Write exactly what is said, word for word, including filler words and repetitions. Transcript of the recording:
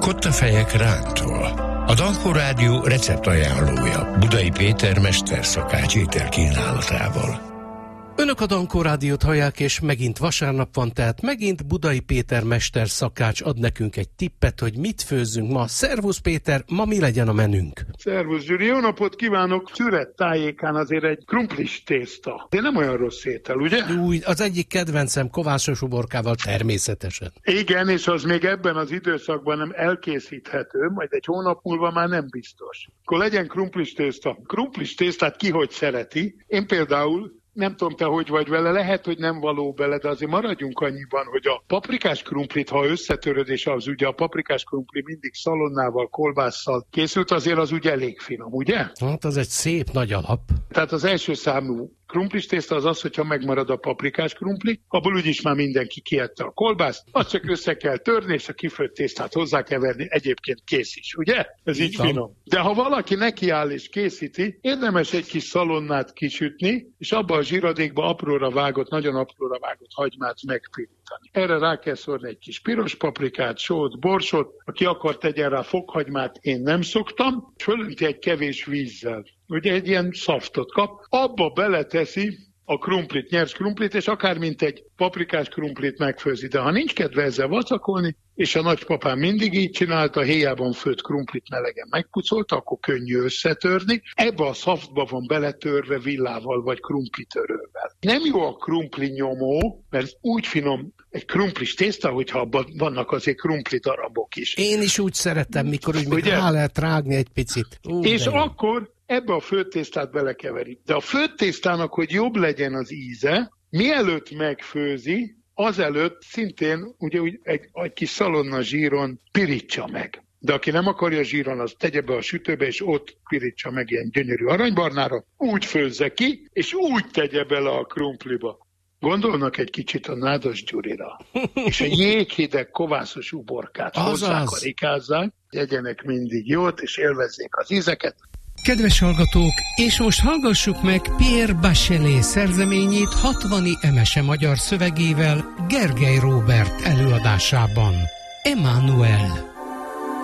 Kottafejek rántól. A Dankó Rádió receptajánlója Budai Péter mesterszakács ételkínálatával. Önök a Dankó Rádiót hallják, és megint vasárnap van, tehát megint Budai Péter mesterszakács ad nekünk egy tippet, hogy mit főzzünk ma. Szervusz Péter, ma mi legyen a menünk? Szervusz Gyuri, jó napot kívánok! Szüret tájékán azért egy krumplis tészta. De nem olyan rossz étel, ugye? Új, az egyik kedvencem kovászos uborkával természetesen. Igen, és az még ebben az időszakban nem elkészíthető, majd egy hónap múlva már nem biztos. Akkor legyen krumplis tészta. Krumplis tésztát ki hogy szereti? Én például nem tudom, te hogy vagy vele, lehet, hogy nem való bele, de azért maradjunk annyiban, hogy a paprikás krumplit, ha összetöröd, és az ugye a paprikás krumpli mindig szalonnával, kolbásszal készült, azért az ugye elég finom, ugye? Hát az egy szép nagy alap. Tehát az első számú krumplis tészta az az, hogyha megmarad a paprikás krumpli, abból úgyis már mindenki kiette a kolbászt, azt csak össze kell törni, és a kifőtt tésztát hozzákeverni, egyébként kész is, ugye? Ez így Van. finom. De ha valaki nekiáll és készíti, érdemes egy kis szalonnát kisütni, és abba a zsíradékba apróra vágott, nagyon apróra vágott hagymát megpirítani. Erre rá kell szórni egy kis piros paprikát, sót, borsot, aki akar tegyen rá fokhagymát, én nem szoktam, és fölönti egy kevés vízzel. Ugye egy ilyen szaftot kap, abba beleteszi a krumplit, nyers krumplit, és akár mint egy paprikás krumplit megfőzi. De ha nincs kedve ezzel vacakolni, és a nagypapám mindig így csinálta, héjában főtt krumplit melegen megpucolta, akkor könnyű összetörni. Ebbe a szaftba van beletörve villával vagy krumplitörővel. Nem jó a krumpli nyomó, mert úgy finom egy krumplis tészta, hogyha abban vannak azért krumpli darabok is. Én is úgy szeretem, mikor úgy még Ugye? rá lehet rágni egy picit. Ú, És de jó. akkor ebbe a főtésztát belekeveri. De a főtésztának, hogy jobb legyen az íze, mielőtt megfőzi, azelőtt szintén ugye úgy egy, egy kis szalonna zsíron pirítsa meg. De aki nem akarja zsíron, az tegye be a sütőbe, és ott pirítsa meg ilyen gyönyörű aranybarnára, úgy főzze ki, és úgy tegye bele a krumpliba. Gondolnak egy kicsit a nádas Gyurira, és a jéghideg kovászos uborkát hozzákarikázzák, tegyenek mindig jót, és élvezzék az ízeket. Kedves hallgatók, és most hallgassuk meg Pierre Bachelet szerzeményét hatvani emese magyar szövegével Gergely Róbert előadásában. Emmanuel.